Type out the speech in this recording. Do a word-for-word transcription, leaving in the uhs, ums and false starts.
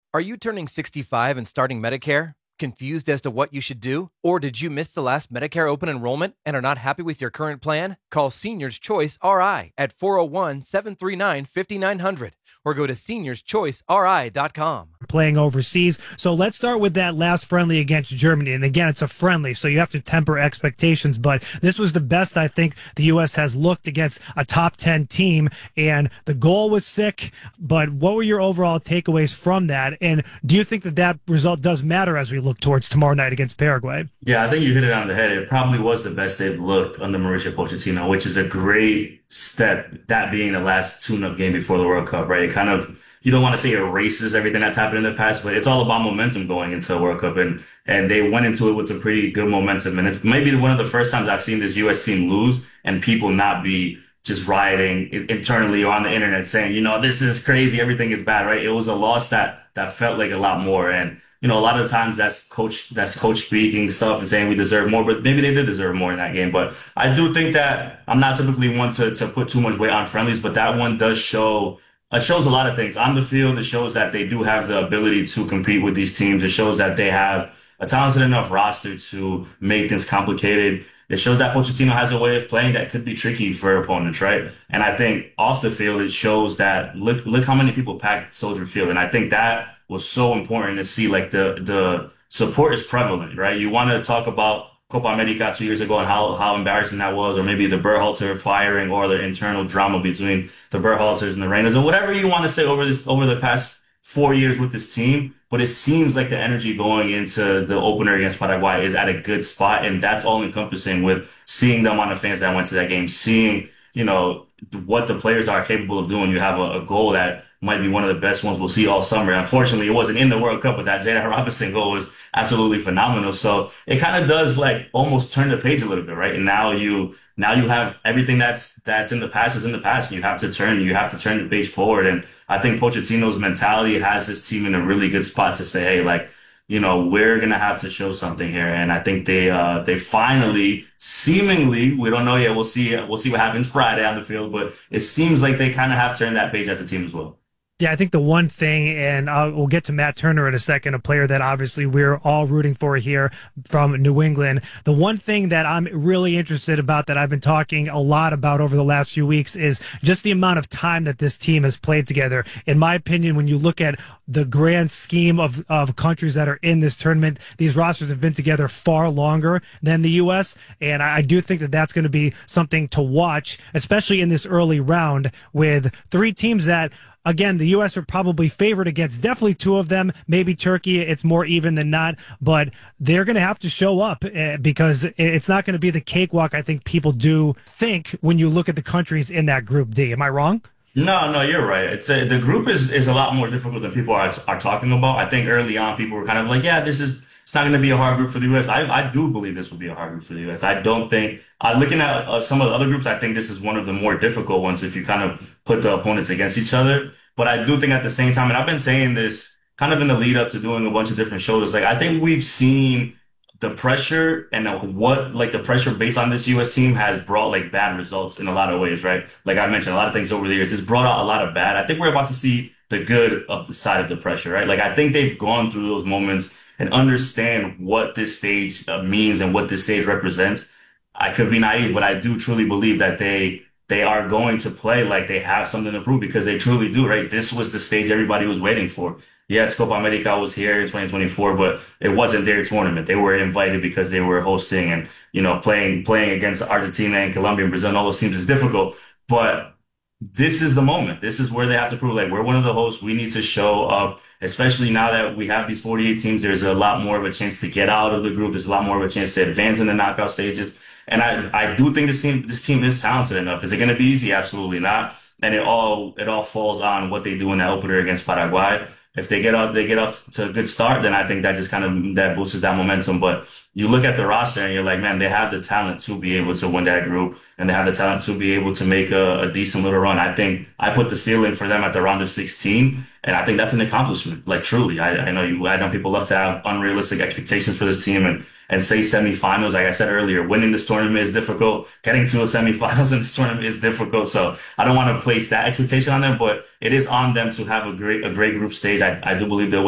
Are you turning sixty-five and starting Medicare? Confused as to what you should do? Or did you miss the last Medicare open enrollment and are not happy with your current plan? Call Seniors Choice R I at four oh one, seven three nine, five nine zero zero or go to seniors choice r i dot com. Playing overseas. So let's start with that last friendly against Germany. And again, it's a friendly, so you have to temper expectations. But this was the best I think the U S has looked against a top ten team. And the goal was sick. But what were your overall takeaways from that? And do you think that that result does matter as we look towards tomorrow night against Paraguay? Yeah, I think you hit it on the head. It probably was the best they've looked under Mauricio Pochettino, which is a great step, that being the last tune-up game before the World Cup, right? It kind of, you don't want to say erases everything that's happened in the past, but it's all about momentum going into the World Cup. And, and they went into it with some pretty good momentum. And it's maybe one of the first times I've seen this U S team lose and people not be just rioting internally or on the internet saying, you know, this is crazy, everything is bad, right? It was a loss that, that felt like a lot more. And, you know, a lot of times that's coach, that's coach speaking stuff and saying we deserve more, but maybe they did deserve more in that game. But I do think that I'm not typically one to, to put too much weight on friendlies, but that one does show, it shows a lot of things on the field. It shows that they do have the ability to compete with these teams. It shows that they have a talented enough roster to make things complicated. It shows that Pochettino has a way of playing that could be tricky for opponents, right? And I think off the field, it shows that look, look how many people packed Soldier Field. And I think that was so important to see, like the, the support is prevalent, right? You want to talk about Copa America two years ago and how, how embarrassing that was, or maybe the Berhalter firing or the internal drama between the Berhalters and the Rangers or whatever you want to say over this, over the past four years with this team. But it seems like the energy going into the opener against Paraguay is at a good spot. And that's all encompassing with seeing the amount of fans that went to that game, seeing, you know, what the players are capable of doing. You have a, a goal that might be one of the best ones we'll see all summer. Unfortunately, it wasn't in the World Cup, but that Jada Robinson goal was absolutely phenomenal. So it kind of does like almost turn the page a little bit, right? And now you, now you have everything that's, that's in the past is in the past. And you have to turn, you have to turn the page forward. And I think Pochettino's mentality has this team in a really good spot to say, hey, like, you know, we're going to have to show something here. And I think they, uh, they finally, seemingly, we don't know yet. We'll see, we'll see what happens Friday on the field, but it seems like they kind of have turned that page as a team as well. Yeah, I think the one thing, and uh, we'll get to Matt Turner in a second, a player that obviously we're all rooting for here from New England. The one thing that I'm really interested about that I've been talking a lot about over the last few weeks is just the amount of time that this team has played together. In my opinion, when you look at the grand scheme of, of countries that are in this tournament, these rosters have been together far longer than the U S, and I, I do think that that's going to be something to watch, especially in this early round with three teams that, again, the U S are probably favored against definitely two of them, maybe Turkey. It's more even than not, but they're going to have to show up uh, because it's not going to be the cakewalk I think people do think when you look at the countries in that Group D. Am I wrong? No, no, you're right. It's a, the group is, is a lot more difficult than people are, are talking about. I think early on people were kind of like, yeah, this is, it's not going to be a hard group for the U S. I, I do believe this will be a hard group for the U S. I don't think, uh, looking at uh, some of the other groups, I think this is one of the more difficult ones if you kind of put the opponents against each other. But I do think at the same time, and I've been saying this kind of in the lead up to doing a bunch of different shows, like I think we've seen the pressure and what, like the pressure based on this U S team has brought like bad results in a lot of ways, right? Like I mentioned, a lot of things over the years, it's brought out a lot of bad. I think we're about to see the good of the side of the pressure, right? Like I think they've gone through those moments and understand what this stage uh, means and what this stage represents. I could be naive, but I do truly believe that they, they are going to play like they have something to prove because they truly do, right? This was the stage everybody was waiting for. Yes, Copa America was here in twenty twenty-four, but it wasn't their tournament. They were invited because they were hosting and, you know, playing, playing against Argentina and Colombia and Brazil and all those teams is difficult. But this is the moment. This is where they have to prove, like, we're one of the hosts. We need to show up, especially now that we have these forty-eight teams. There's a lot more of a chance to get out of the group. There's a lot more of a chance to advance in the knockout stages. And I, I do think this team, this team is talented enough. Is it going to be easy? Absolutely not. And it all, it all falls on what they do in that opener against Paraguay. If they get out, they get off to a good start, then I think that just kind of, that boosts that momentum. But you look at the roster and you're like, man, they have the talent to be able to win that group and they have the talent to be able to make a, a decent little run. I think I put the ceiling for them at the round of sixteen. And I think that's an accomplishment. Like truly, I, I know you, I know people love to have unrealistic expectations for this team and, and say semifinals. Like I said earlier, winning this tournament is difficult. Getting to a semifinals in this tournament is difficult. So I don't want to place that expectation on them, but it is on them to have a great, a great group stage. I, I do believe they'll